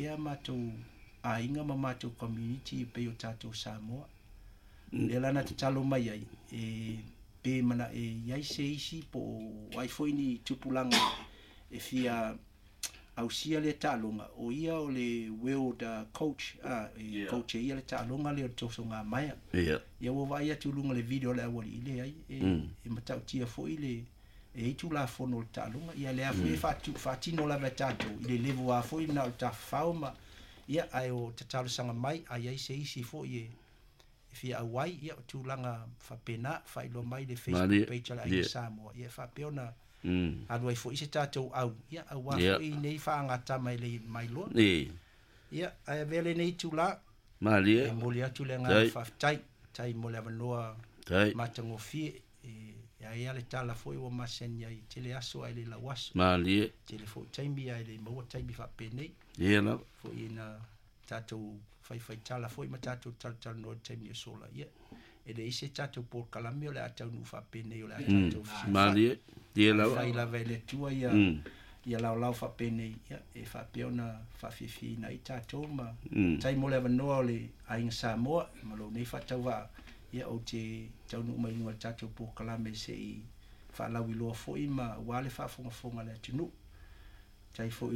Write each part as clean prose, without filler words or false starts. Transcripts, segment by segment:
ia mātou a inga ma mātou community pe o tātou Samoa. Le lana te talo mai ai, pe mana iai se isi po wai foi ni tupulanga fia au sia le talonga o ia o le world coach coach ia le talonga le toso nga mai ia wo vai atu lunga le video le awali le ai matau tia foi le tu la fono le talonga ia le afu fatino la vetato le levo a foi na ta fauma ia ai o te talo sanga mai ai se isi foi fia awai ia tu langa fa pena fa ilo mai le Facebook page la ai Samoa ia fa peona adoi fo ise tatou au ia awa fo I nei fa ngata mai le mai lo ia ai vele nei tula malia moli atu le nga fa tai mo le vanoa matango fi ia le tala fo I o masen ia tele aso ai le lawas malia tele fo taimi ai le mo taimi fa penei ia na fo ina tatou fai tala fo I matatou tal no taimi sola ia ele ise tatou por kalami o le atau nu fa penei o le tatou malia ia la fai la vele tua ia ia lau fa penei ia fa peona fa fifi na I tatou ma tai mo le vanoa o le ainga Samoa ma lo nei fa tau va ia o te tau nu mai no tatou por kalami se I fa lau I loa fo I ma wale fa fonga le tunu tai fo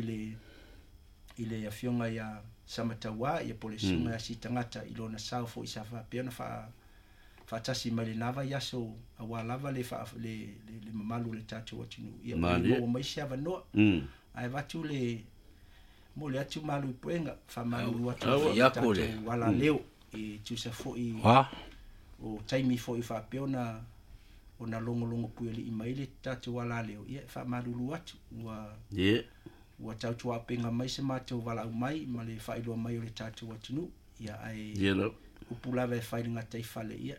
ile ya fionga ya samatawa ia polisunga si tangata ilona sao fo I sa fa peona fa tasi mai le lava yaso awa lava le fa le mamalu le tatu atinu ia mo mai sia vanoa ai vatu le mo le atu malu puenga fa malu atu ya ko le wala leo tu sa fo I o taimi fo I fa peona ona longo pueli I mai le tatu wala leo ia fa malu atu wa tatu apenga mai se mato wala mai ma le fa ilo mai le tatu atinu ia ai upula ve fai nga tai fale ia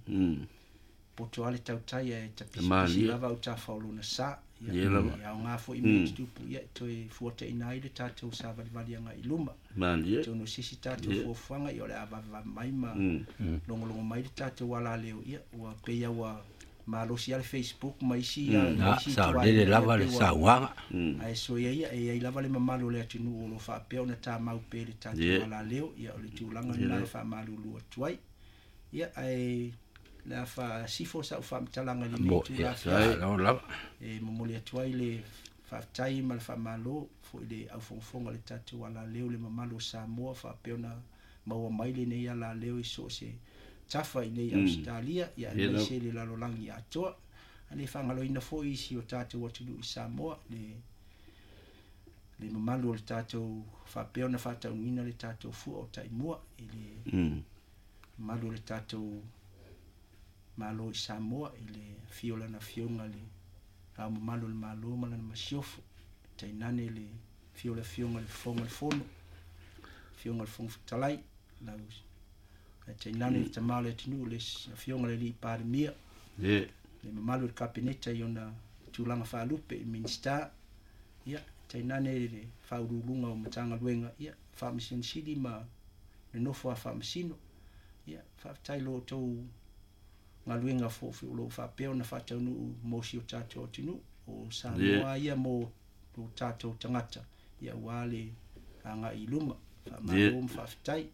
poto ale tau tai tapisi lava o ta faulu na sa ia nga fo I tupu ia to e fuata ina ile tatu sa vali nga iluma to no sisi tatu fo fanga ia le ava mai ma longo mai tatu wala leo ia wa pe ia wa malo si al Facebook mai si sa le lava le sa wanga ai so ia lava le mamalo le atinu lo fa pe ona ta mau pe le tatu wala leo ia le tulanga na fa malu lu tuai ia ai la fa sifo sa fa talanga le tu la mo le tuai le fa tai mal fa malo fo le au fonga le tatu wala leo le mamalo Samoa fa pe ona mau mai le nei ala leo I so se tafa I nei Australia ia nei se le lalolangi atoa ane whangalo ina fo I si o tātou atunu I Samoa le mamalu o le tātou whapeo na whatau ngina le tātou fua o taimua I le malu o le tātou malo I Samoa I le fiola na fionga le au mamalu le malo malana masiofo tainane le fiola fionga le fonga le fono fionga le fonga talai lau te nane te male tinu le fionga le li pare mia le mamalu le kabineta I ona tulanga whalupe I minsta ia te nane le whaurulunga o matanga luenga ia whaamisino sidi ma le nofo a whaamisino ia whaaftailo tau ngā luenga fofi ulo whapeo na whataunu mosi o tātou tinu o Samoa ia mo o tātou tangata ia wale a ngā iluma whaamarom whaaftai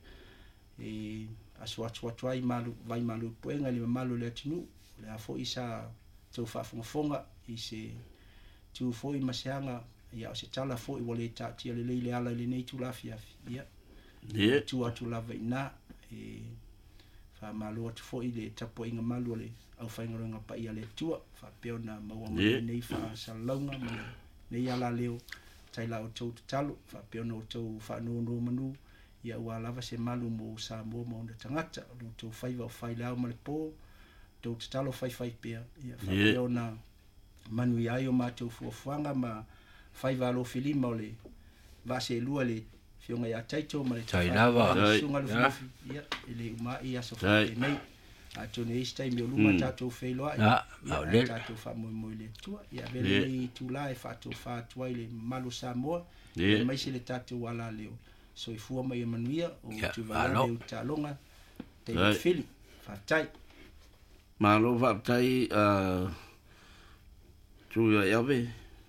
aswatu ai malu vai malu puenga le malu le tinu le afo isa tu fa fonga I se tu foi masianga ia se tala foi wole ta tia le ala le nei tu la fia ia tu atu la veina fa malu atu foi le tapo inga malu le au fa inga pa ia le tua fa peona maua nei fa salonga nei ala leo taila o tu talo fa peona o tu fa no manu ia ua lava se malu mo Samoa mo na tangata o tō whaiva o whailau ma le pō tō tatalo whai pia ia whapeo na manui ai o mātou fuafuanga ma whaiva alo whilima o le vase lua le fionga ia taito ma le tailava sunga le fuafi ia ele umai aso whai nei a tōne eistai me o luma tātou whailoa ia tātou whamoimoi le tua ia vele nei tūla e whātou whātua I le malu Samoa ia maise le tātou wala leo so I fua mai manuia o tu vai le talonga te fili fatai malo fatai tu ya yabe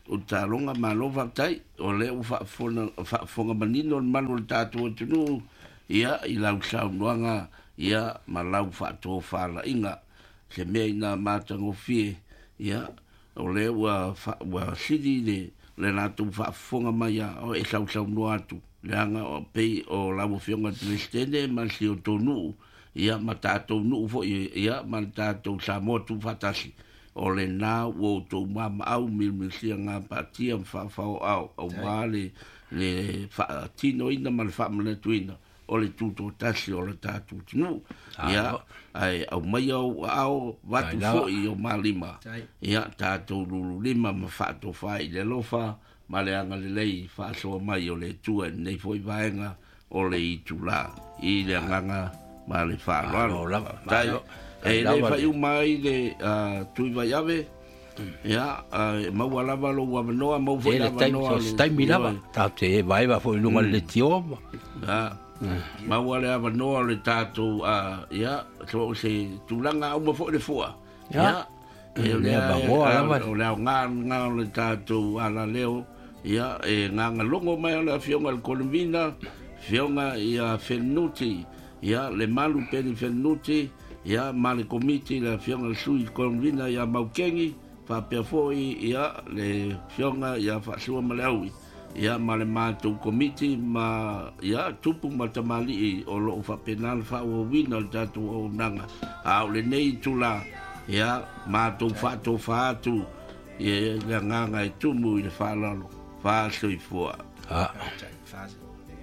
o talonga malova tai o le u fa fonga manino malu tatu tunu ia I lau saunoanga ia malau fa to fala inga se meina matango fie ia o le wa sidi le na tu fa fonga mai o e saunoa atu le anga o pei o lau fionga tristene ma si o tonu ia matato nu fo ia matato sa motu fatasi o le na wo to mama au mil sia nga patia fa au vale le fa tino ina mal fa mle tuina o le tuto tasi o le tatu nu ia ai au mai au watu fo I o malima ia tato lulu lima ma fa to fa le lofa ma le anga le lei fa so mai o le tua nei foi vaenga o le itula I le nganga ma le fa lo tai e le fa u mai le tui vai ave ia ma wala valo wa no ma vo la no stai mi lava ta te vai va foi no le tio ma wala va no le tato ia so se tulanga u fo le foa ia e le le nga le tato ala leo ia e nga longo mai la fionga al Colombina fionga ia fenuti ia le malu peni fenuti ia male komiti la fionga sui Colombina ia maukengi fa pe foi ia le fionga ia fa sua malawi ia male matu komiti ma ia tupu matamali o lo fa penal fa o wina tatu o nanga a le nei tula ia matu fa to fa tu ia nganga tu mu le fa lalo fa sui fo